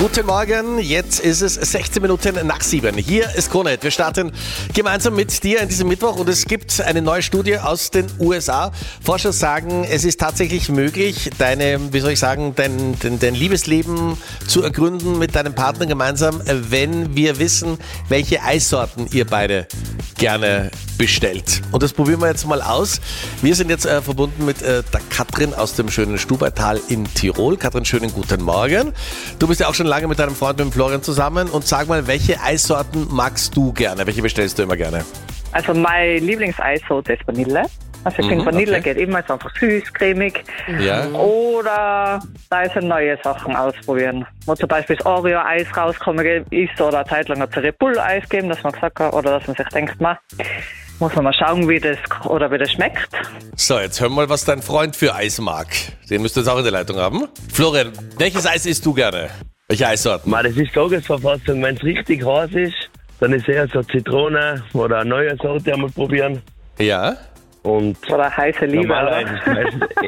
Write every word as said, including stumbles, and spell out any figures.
Guten Morgen, jetzt ist es sechzehn Minuten nach sieben. Hier ist Krone. Wir starten gemeinsam mit dir an diesem Mittwoch und es gibt eine neue Studie aus den U S A. Forscher sagen, es ist tatsächlich möglich, deine, wie soll ich sagen, dein, dein, dein Liebesleben zu ergründen mit deinem Partner gemeinsam, wenn wir wissen, welche Eissorten ihr beide gerne bestellt. Und das probieren wir jetzt mal aus. Wir sind jetzt äh, verbunden mit äh, der Katrin aus dem schönen Stubaital in Tirol. Katrin, schönen guten Morgen. Du bist ja auch schon lange mit deinem Freund, mit dem Florian, zusammen. Und sag mal, welche Eissorten magst du gerne? Welche bestellst du immer gerne? Also meine Lieblingseissorte ist Vanille. Also ich Mhm, finde, Vanille okay. geht immer, ist einfach süß, cremig. Ja. Oder da ist neue Sachen ausprobieren. Wo zum Beispiel das Oreo-Eis rauskommen ist oder eine Zeit lang hat es ein Red Bull-Eis gegeben, dass man gesagt hat, oder dass man sich denkt, man, muss man mal schauen, wie das oder wie das schmeckt. So, jetzt hören wir mal, was dein Freund für Eis mag. Den müsst ihr jetzt auch in der Leitung haben. Florian, welches Eis isst du gerne? Welche Eissorten? Man, das ist Tagesverfassung. Wenn es richtig heiß ist, dann ist eher so Zitrone oder eine neue Sorte einmal probieren. Ja. Und Oder heiße Liebe. Oder? normalerweise ist meistens